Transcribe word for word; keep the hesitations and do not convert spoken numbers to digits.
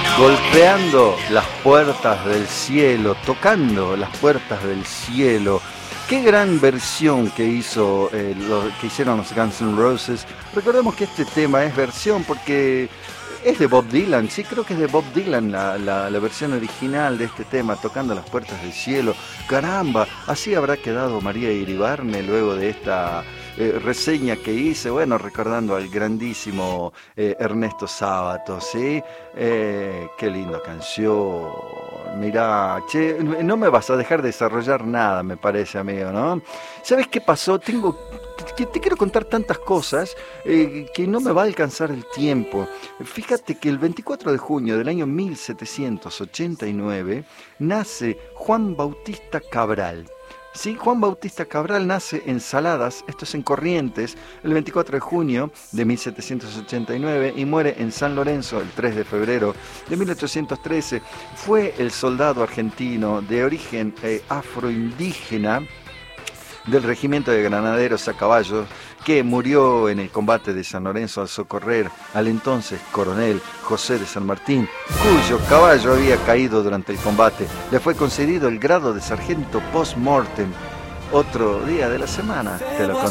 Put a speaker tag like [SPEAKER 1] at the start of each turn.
[SPEAKER 1] golpeando las puertas del cielo, tocando las puertas del cielo. Qué gran versión que hizo eh, lo, que hicieron los Guns N' Roses. Recordemos que este tema es versión porque es de Bob Dylan. Sí, creo que es de Bob Dylan la, la, la versión original de este tema, tocando las puertas del cielo. Caramba, así habrá quedado María Iribarne luego de esta eh, reseña que hice, bueno, recordando al grandísimo eh, Ernesto Sábato, ¿sí? Eh, qué linda canción. Mirá, che, no me vas a dejar desarrollar nada, me parece, amigo, ¿no? ¿Sabes qué pasó? Tengo, te, te quiero contar tantas cosas eh, que no me va a alcanzar el tiempo. Fíjate que el veinticuatro de junio del año mil setecientos ochenta y nueve nace Juan Bautista Cabral. Sí, Juan Bautista Cabral nace en Saladas, esto es en Corrientes, el veinticuatro de junio de mil setecientos ochenta y nueve y muere en San Lorenzo el tres de febrero de mil ochocientos trece. Fue el soldado argentino de origen eh, afroindígena del regimiento de granaderos a caballo que murió en el combate de San Lorenzo al socorrer al entonces coronel José de San Martín, cuyo caballo había caído durante el combate. Le fue concedido el grado de sargento post-mortem. Otro día de la semana te lo contaré.